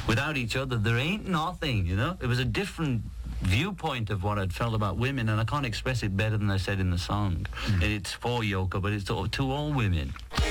without each other, there ain't nothing, you know? It was a different viewpoint of what I'd felt about women, and I can't express it better than I said in the song. And it's for Yoko, but it's to all women.